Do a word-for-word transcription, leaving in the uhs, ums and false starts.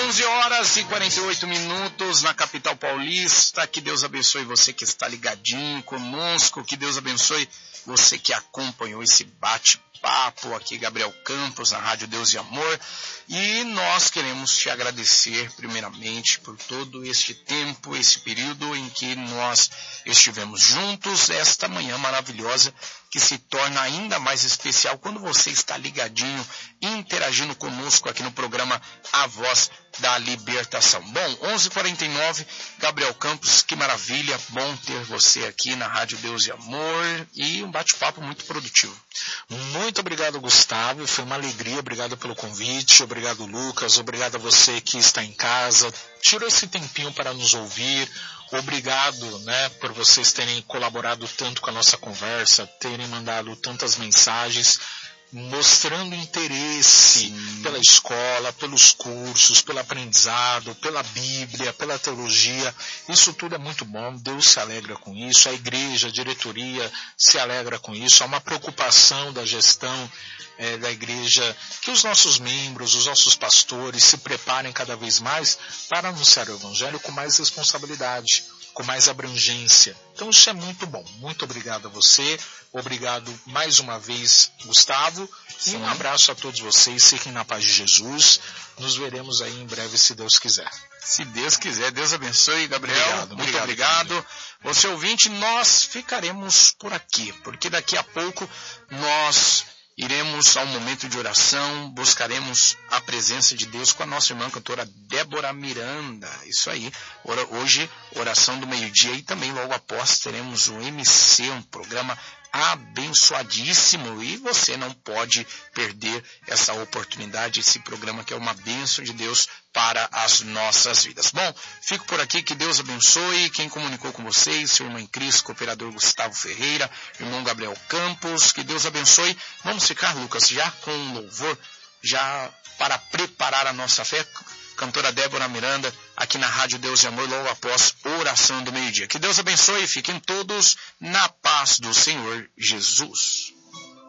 onze horas e quarenta e oito minutos na capital paulista. Que Deus abençoe você que está ligadinho conosco. Que Deus abençoe você que acompanhou esse bate-papo aqui, Gabriel Campos, na Rádio Deus e Amor. E nós queremos te agradecer primeiramente por todo este tempo, esse período em que nós estivemos juntos, esta manhã maravilhosa que se torna ainda mais especial quando você está ligadinho, interagindo conosco aqui no programa A Voz da Libertação. Bom, onze e quarenta e nove, Gabriel Campos, que maravilha, bom ter você aqui na Rádio Deus e Amor e um bate-papo muito produtivo. Muito obrigado, Gustavo, foi uma alegria, obrigado pelo convite, obrigado, Lucas, obrigado a você que está em casa, tirou esse tempinho para nos ouvir. Obrigado, né, por vocês terem colaborado tanto com a nossa conversa, terem mandado tantas mensagens, mostrando interesse Sim. pela escola, pelos cursos, pelo aprendizado, pela Bíblia, pela teologia. Isso tudo é muito bom, Deus se alegra com isso, a igreja, a diretoria se alegra com isso. Há uma preocupação da gestão é, da igreja que os nossos membros, os nossos pastores se preparem cada vez mais para anunciar o evangelho com mais responsabilidade, com mais abrangência. Então isso é muito bom. Muito obrigado a você. Obrigado mais uma vez, Gustavo. Sim. E um abraço a todos vocês. Fiquem na paz de Jesus. Nos veremos aí em breve, se Deus quiser. Se Deus quiser. Deus abençoe, Gabriel. Obrigado, muito obrigado. obrigado. Você ouvinte, nós ficaremos por aqui, porque daqui a pouco nós iremos ao momento de oração, buscaremos a presença de Deus com a nossa irmã cantora Débora Miranda. Isso aí, hoje, oração do meio-dia, e também logo após teremos o M C, um programa abençoadíssimo, e você não pode perder essa oportunidade, esse programa que é uma bênção de Deus para as nossas vidas. Bom, fico por aqui, que Deus abençoe. Quem comunicou com vocês, seu irmão em Cristo, cooperador Gustavo Ferreira, irmão Gabriel Campos, que Deus abençoe. Vamos ficar, Lucas, já com um louvor, já para preparar a nossa fé, cantora Débora Miranda, aqui na Rádio Deus e Amor, logo após oração do meio-dia. Que Deus abençoe e fiquem todos na paz do Senhor Jesus.